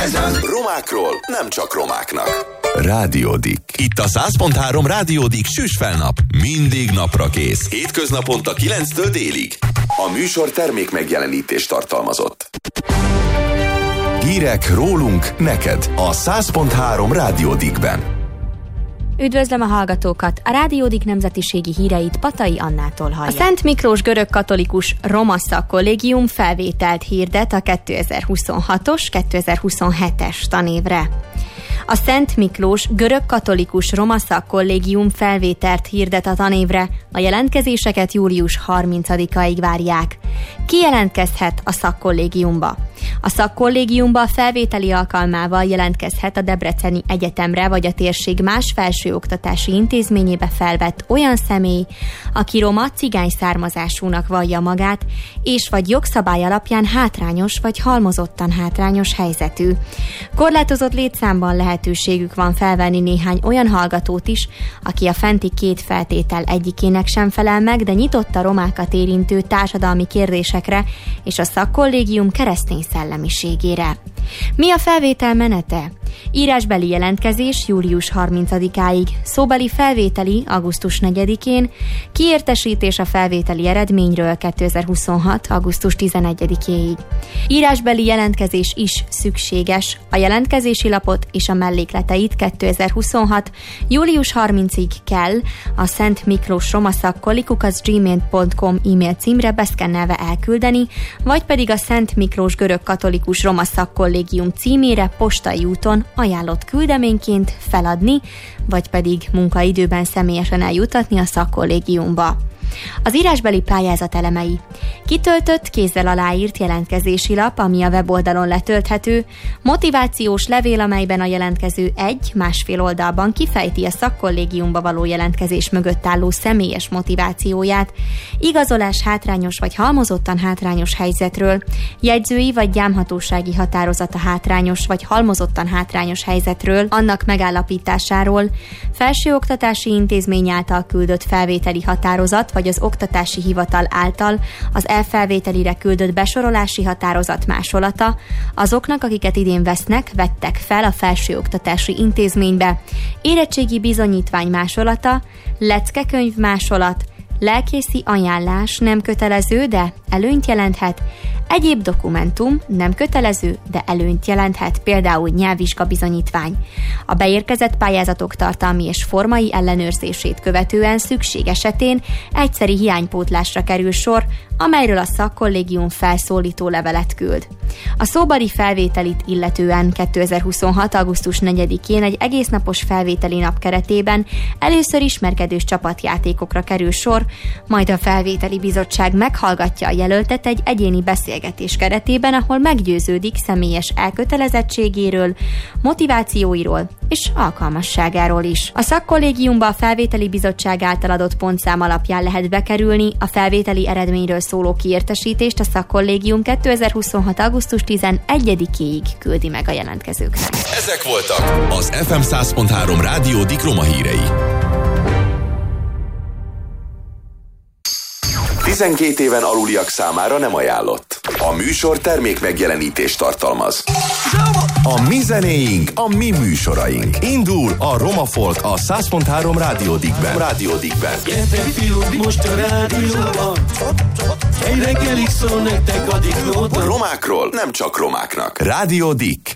Ez az romákról, nem csak romáknak. Rádió Dick. Itt a 100.3 Rádió Dick süsfelnap. Mindig napra kész. Hétköznaponta 9-től délig. A műsor termék megjelenítést tartalmazott. Hírek rólunk, neked a 100.3 Rádió Dickben. Üdvözlöm a hallgatókat! A Rádió Dick nemzetiségi híreit Patai Annától hallják. A Szent Miklós görögkatolikus Roma Szakkollégium felvételt hirdet a 2026-os, 2027-es tanévre. A Szent Miklós görögkatolikus Roma Szakkollégium felvételt hirdet a tanévre, a jelentkezéseket július 30-aig várják. Ki jelentkezhet a szakkollégiumba? A szakkollégiumba a felvételi alkalmával jelentkezhet a Debreceni Egyetemre vagy a térség más felsőoktatási intézményébe felvett olyan személy, aki roma cigány származásúnak vallja magát, és vagy jogszabály alapján hátrányos vagy halmozottan hátrányos helyzetű. Korlátozott létszámban lehetőségük van felvenni néhány olyan hallgatót is, aki a fenti két feltétel egyikének sem felel meg, de nyitott a romákat érintő társadalmi kérdésekre és a szakkollégium keresztény szellemiségére. Mi a felvétel menete? Írásbeli jelentkezés július 30-áig, szóbeli felvételi augusztus 4-én, kiértesítés a felvételi eredményről 2026. augusztus 11-éig. Írásbeli jelentkezés is szükséges. A jelentkezési lapot és a mellékleteit 2026. július 30-ig kell a Szent Miklós Roma Szakkollégium@gmail.com e-mail címre beszkennelve elküldeni, vagy pedig a Szent Miklós görögkatolikus Roma Szakkollégium címére postai úton ajánlott küldeményként feladni, vagy pedig munkaidőben személyesen eljutatni a szakkollégiumba. Az írásbeli pályázat elemei: kitöltött, kézzel aláírt jelentkezési lap, ami a weboldalon letölthető, motivációs levél, amelyben a jelentkező másfél oldalban kifejti a szakkollégiumba való jelentkezés mögött álló személyes motivációját, igazolás hátrányos vagy halmozottan hátrányos helyzetről, jegyzői vagy gyámhatósági határozat a hátrányos vagy halmozottan hátrányos helyzetről, annak megállapításáról, felsőoktatási intézmény által küldött felvételi határozat vagy az oktatási hivatal által az elfelvételire küldött besorolási határozat másolata azoknak, akiket idén vettek fel a felsőoktatási intézménybe, érettségi bizonyítvány másolata, leckekönyv másolat, lelkészi ajánlás nem kötelező, de előnyt jelenthet, egyéb dokumentum nem kötelező, de előnyt jelenthet, például nyelvvizsga bizonyítvány. A beérkezett pályázatok tartalmi és formai ellenőrzését követően szükség esetén egyszeri hiánypótlásra kerül sor, amelyről a szakkollégium felszólító levelet küld. A szóbeli felvételit illetően 2026. augusztus 4-én egy egésznapos felvételi nap keretében először ismerkedős csapatjátékokra kerül sor, majd a felvételi bizottság meghallgatja a jelöltet egy egyéni beszélgetés keretében, ahol meggyőződik személyes elkötelezettségéről, motivációiról és alkalmasságáról is. A szakkollégiumba a felvételi bizottság által adott pontszám alapján lehet bekerülni, a felvételi eredményről szóló kiértesítést a szakkollégium 2026. augusztus 11-éig küldi meg a jelentkezőknek. Ezek voltak az FM 100.3 Rádió Dick Roma hírei. 12 éven aluliak számára nem ajánlott. A műsor termék megjelenítést tartalmaz. A mi zenéink, a mi műsoraink. Indul a Roma Folk a 100.3 Rádió Dickben. Gyertek fiúk, most a rádióban. Egy reggelig szól nektek a Dick Nóta. Romákról, nem csak romáknak. Rádió Dick.